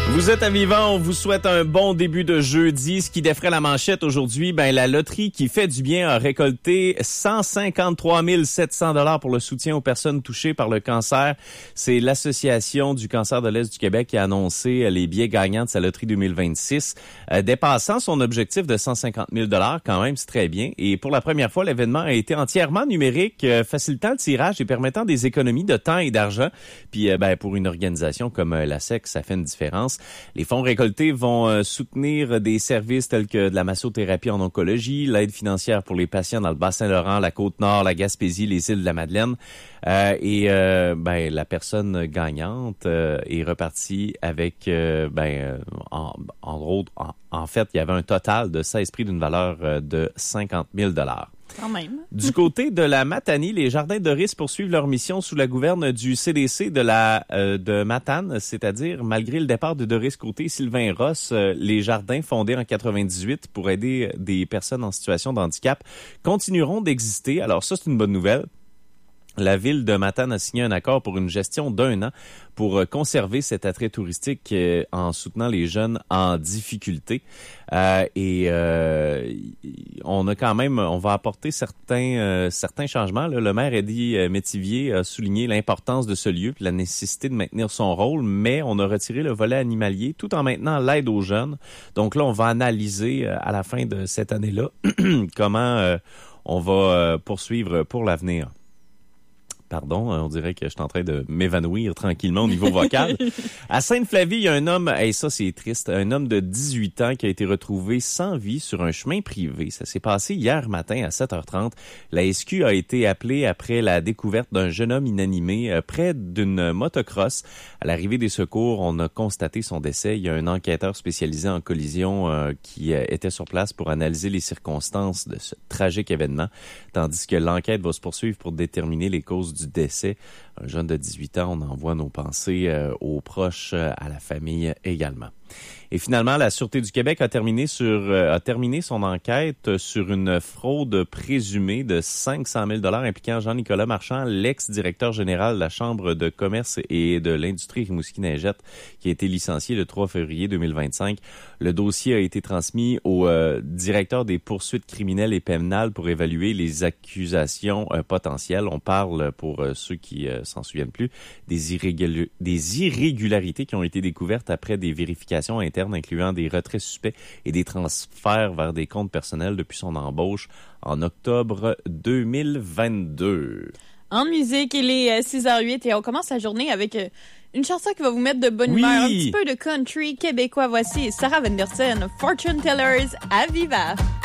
Vous êtes à Vivant, on vous souhaite un bon début de jeudi. Ce qui défraie la manchette aujourd'hui, la loterie qui fait du bien a récolté 153 700 $ pour le soutien aux personnes touchées par le cancer. C'est l'Association du cancer de l'Est du Québec qui a annoncé les billets gagnants de sa loterie 2026, dépassant son objectif de 150 000 $ quand même, c'est très bien. Et pour la première fois, l'événement a été entièrement numérique, facilitant le tirage et permettant des économies de temps et d'argent. Puis pour une organisation comme la SEC, ça fait une différence. Les fonds récoltés vont soutenir des services tels que de la massothérapie en oncologie, l'aide financière pour les patients dans le Bas-Saint-Laurent, la Côte-Nord, la Gaspésie, les îles de la Madeleine. La personne gagnante est repartie avec, en fait, il y avait un total de 16 prix d'une valeur de 50 000 $. Quand même. Du côté de la Matanie, les jardins Doris poursuivent leur mission sous la gouverne du CDC de Matane, c'est-à-dire malgré le départ de Doris Côté et Sylvain Ross, les jardins fondés en 98 pour aider des personnes en situation de handicap continueront d'exister. Alors ça, c'est une bonne nouvelle. La ville de Matane a signé un accord pour une gestion d'1 an pour conserver cet attrait touristique en soutenant les jeunes en difficulté. On va apporter certains changements. Là. Le maire Eddie Métivier a souligné l'importance de ce lieu et la nécessité de maintenir son rôle, mais on a retiré le volet animalier tout en maintenant l'aide aux jeunes. Donc là, on va analyser à la fin de cette année-là comment on va poursuivre pour l'avenir. Pardon, on dirait que je suis en train de m'évanouir tranquillement au niveau vocal. À Sainte-Flavie, il y a un homme, ça c'est triste, un homme de 18 ans qui a été retrouvé sans vie sur un chemin privé. Ça s'est passé hier matin à 7h30. La SQ a été appelée après la découverte d'un jeune homme inanimé près d'une motocross. À l'arrivée des secours, on a constaté son décès. Il y a un enquêteur spécialisé en collision qui était sur place pour analyser les circonstances de ce tragique événement, tandis que l'enquête va se poursuivre pour déterminer les causes du décès. Un jeune de 18 ans, on envoie nos pensées aux proches, à la famille également. Et finalement, la Sûreté du Québec a terminé son enquête sur une fraude présumée de 500 000 $ impliquant Jean-Nicolas Marchand, l'ex-directeur général de la Chambre de commerce et de l'industrie Rimouski-Neigette, qui a été licencié le 3 février 2025. Le dossier a été transmis au directeur des poursuites criminelles et pénales pour évaluer les accusations potentielles. On parle, pour ceux qui s'en souviennent plus, des irrégularités qui ont été découvertes après des vérifications internes incluant des retraits suspects et des transferts vers des comptes personnels depuis son embauche en octobre 2022. En musique, il est 6h08 et on commence la journée avec une chanson qui va vous mettre de bonne humeur, un petit peu de country québécois. Voici Sarah Venderson, Fortune Tellers à Viva.